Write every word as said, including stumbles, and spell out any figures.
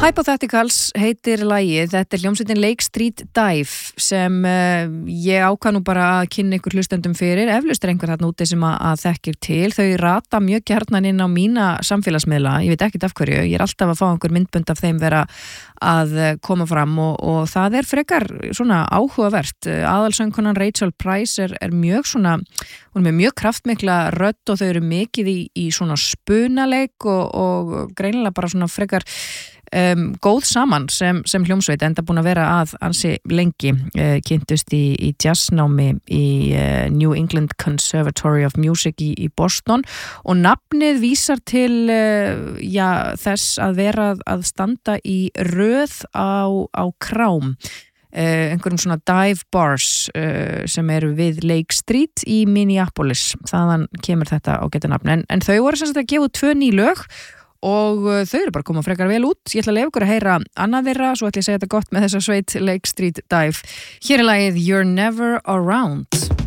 Hypotheticals heitir lagið, þetta er hljómsveitin Lake Street Dive sem uh, ég ákvað nú bara að kynna ykkur hlustendum fyrir, eflaust er einhver þarna úti sem að, að þekkir til, þau rata mjög gjarnan inn á mína samfélagsmiðla, ég veit ekkert af hverju, ég er alltaf að fá einhver myndbönd af þeim vera að koma fram og, og það er frekar svona áhugavert, aðalsöngkonan Rachel Price er, er mjög svona, hún er með mjög kraftmikla rödd og þau eru mikið í, í svona spunaleik og, og greinilega bara svona frekar Um, góð saman sem, sem hljómsveit enda búin að vera að ansi lengi uh, kynntust í, í jazznámi í uh, New England Conservatory of Music í, í Boston og nafnið vísar til uh, já, þess að vera að standa í röð á, á krám Uh, einhverjum svona dive bars uh, sem eru við Lake Street í Minneapolis, þaðan kemur þetta ágæta nafn, en, en þau voru sem sagt að gefa út tvö ný lög og uh, þau eru bara koma frekar vel út. Ég ætla að leyfa ykkur að heyra annað þeirra, svo ætla ég að segja þetta gott með þessa sveit Lake Street Dive. Hér er lagið You're Never Around.